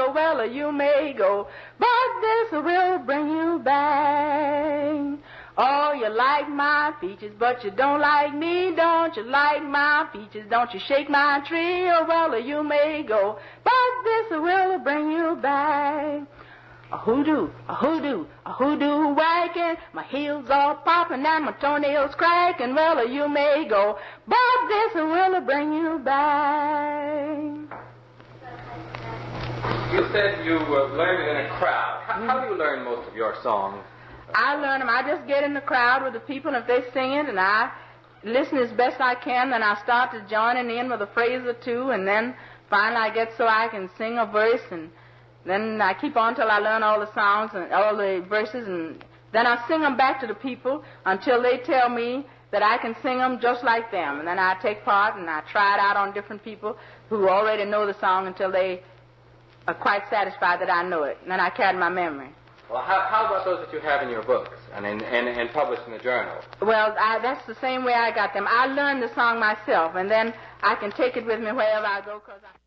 oh well, you may go, but this will bring you back. Oh, you like my features, but you don't like me. Don't you like my features? Don't you shake my tree? Oh, well, you may go, but this will bring you back. A hoodoo, a hoodoo, a hoodoo whacking, my heels all popping and my toenails cracking. Well, you may go, but this will bring you back. You said you learned it in a crowd. How do you learn most of your songs? I learn them. I just get in the crowd with the people, and if they sing it, and I listen as best I can, then I start to joining in with a phrase or two, and then finally I get so I can sing a verse, and then I keep on till I learn all the songs and all the verses, and then I sing them back to the people until they tell me that I can sing them just like them. And then I take part, and I try it out on different people who already know the song until they are quite satisfied that I know it. And then I carry my memory. Well, how about those that you have in your books and published in the journal? Well, that's the same way I got them. I learned the song myself, and then I can take it with me wherever I go, 'cause